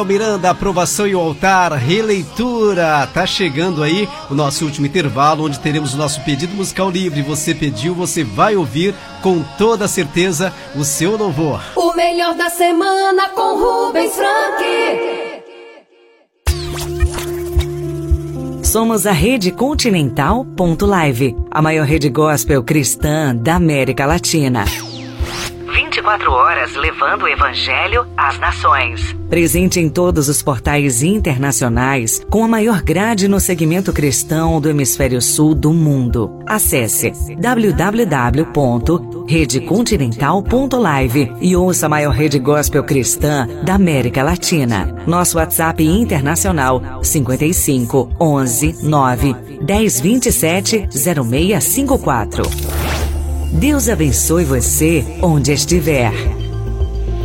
Miranda, aprovação e o altar, releitura. Tá chegando aí o nosso último intervalo, onde teremos o nosso pedido musical livre. Você pediu, você vai ouvir com toda certeza o seu louvor. O melhor da semana com Rubens Frank. Somos a Rede Continental.live, a maior rede gospel cristã da América Latina. 24 horas levando o Evangelho às nações. Presente em todos os portais internacionais, com a maior grade no segmento cristão do hemisfério sul do mundo. Acesse www.redecontinental.live e ouça a maior rede gospel cristã da América Latina. Nosso WhatsApp internacional 55 11 9 10 27 0654. Deus abençoe você onde estiver.